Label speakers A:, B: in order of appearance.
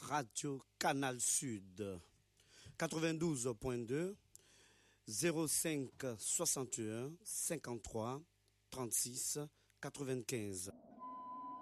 A: Radio Canal Sud 92.2 05 61 53 36 95.